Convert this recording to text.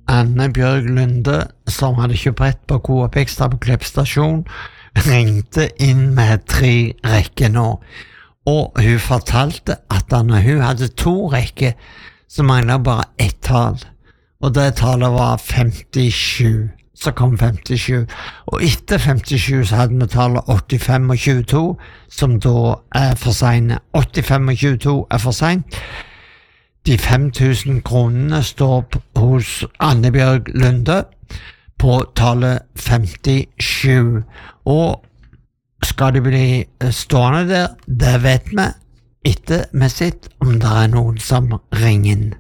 Anne Bjørg Lunde, som hadde kjøpt brett på Coop Extra på Klepp stasjon, ringte inn med 3 rekker nå, og hun fortalte at når hun hadde 2 rekker, så manglet bare ett tall, og det tallet var 57, så kom 57, og etter 57 så hadde vi tallet 85 og 22, som da for sent. 85 og 22 for sent. De 5.000 kronene står hos Anne Bjørg Lunde på tallet 57, og skal de bli stående der, det vet vi etter vi sitt om det noen som ringer inn.